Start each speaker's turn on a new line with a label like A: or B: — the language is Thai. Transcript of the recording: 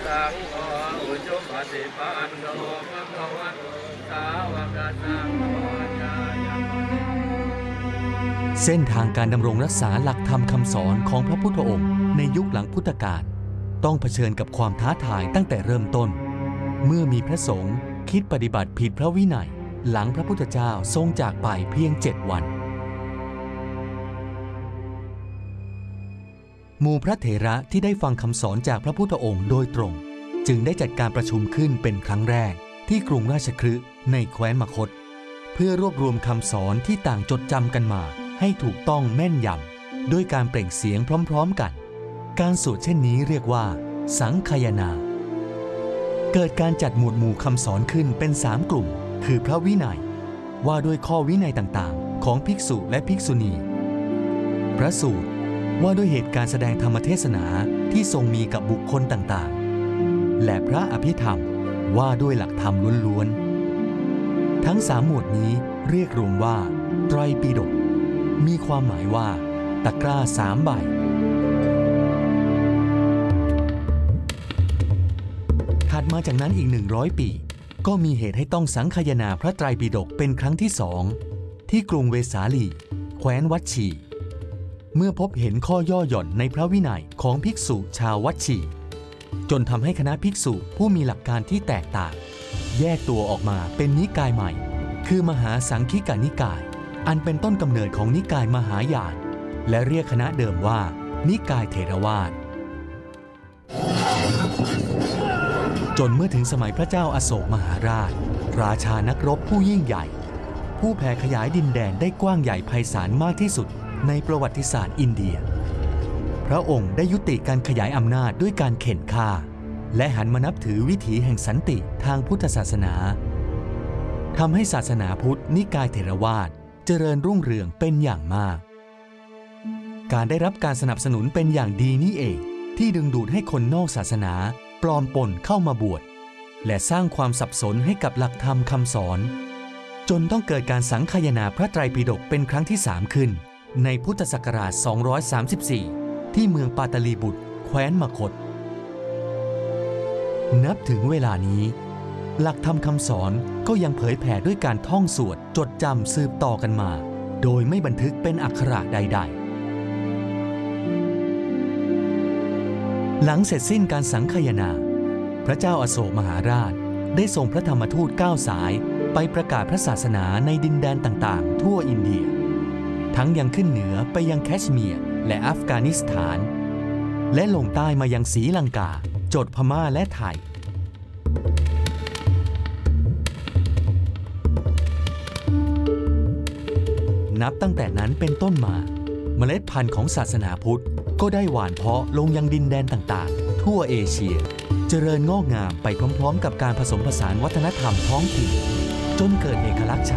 A: สังโฆอุจุปฏิปันโนภะคะวะสาวกสังโฆจายะ
B: เส้นทางการดำรงรักษาหลักธรรมคำสอนของพระพุทธองค์ในยุคหลังพุทธกาลต้องเผชิญกับความท้าทายตั้งแต่เริ่มต้นเมื่อมีพระสงฆ์คิดปฏิบัติผิดพระวินัยหลังพระพุทธเจ้าทรงจากไปเพียง7 วันหมู่พระเถระที่ได้ฟังคำสอนจากพระพุทธองค์โดยตรงจึงได้จัดการประชุมขึ้นเป็นครั้งแรกที่กรุงราชคฤห์ในแคว้นมคธเพื่อรวบรวมคำสอนที่ต่างจดจำกันมาให้ถูกต้องแม่นยำด้วยการเปล่งเสียงพร้อมๆกันการสวดเช่นนี้เรียกว่าสังคายนาเกิดการจัดหมวดหมู่คำสอนขึ้นเป็น3 กลุ่มคือพระวินัยว่าด้วยข้อวินัยต่างๆของภิกษุและภิกษุณีพระสูตรว่าด้วยเหตุการณ์แสดงธรรมเทศนาที่ทรงมีกับบุคคลต่างๆและพระอภิธรรมว่าด้วยหลักธรรมล้วนๆทั้ง3 หมวดนี้เรียกรวมว่าไตรปิฎกมีความหมายว่าตะกร้า3 ใบถัดมาจากนั้นอีก100 ปีก็มีเหตุให้ต้องสังคายนาพระไตรปิฎกเป็นครั้งที่2ที่กรุงเวสาลีแคว้นวัชชีเมื่อพบเห็นข้อย่อหย่อนในพระวินัยของภิกษุชาววัชชีจนทำให้คณะภิกษุผู้มีหลักการที่แตกต่างแยกตัวออกมาเป็นนิกายใหม่คือมหาสังคิกานิกายอันเป็นต้นกำเนิดของนิกายมหายานและเรียกคณะเดิมว่านิกายเถรวาทจนเมื่อถึงสมัยพระเจ้าอโศกมหาราชราชานักรบผู้ยิ่งใหญ่ผู้แผ่ขยายดินแดนได้กว้างใหญ่ไพศาลมากที่สุดในประวัติศาสตร์อินเดียพระองค์ได้ยุติการขยายอำนาจด้วยการเข็นฆ่าและหันมานับถือวิถีแห่งสันติทางพุทธศาสนาทำให้ศาสนาพุทธนิกายเถรวาทเจริญรุ่งเรืองเป็นอย่างมากการได้รับการสนับสนุนเป็นอย่างดีนี่เองที่ดึงดูดให้คนนอกศาสนาปลอมปนเข้ามาบวชและสร้างความสับสนให้กับหลักธรรมคำสอนจนต้องเกิดการสังคายนาพระไตรปิฎกเป็นครั้งที่3ขึ้นในพุทธศักราช234ที่เมืองปาตลีบุตรแคว้นมคธนับถึงเวลานี้หลักธรรมคำสอนก็ยังเผยแผ่ด้วยการท่องสวดจดจำสืบต่อกันมาโดยไม่บันทึกเป็นอักขระใดๆหลังเสร็จสิ้นการสังคายนาพระเจ้าอโศกมหาราชได้ส่งพระธรรมทูต9 สายไปประกาศพระศาสนาในดินแดนต่างๆทั่วอินเดียทั้งยังขึ้นเหนือไปยังแคชเมียร์และอัฟกานิสถานและลงใต้มายังศรีลังกาจดพม่าและไทยนับตั้งแต่นั้นเป็นต้นมาเมล็ดพันธุ์ของศาสนาพุทธก็ได้หว่านเพาะลงยังดินแดนต่างๆทั่วเอเชียเจริญงอกงามไปพร้อมๆกับการผสมผสานวัฒนธรรมท้องถิ่นจนเกิดเอกลักษณ์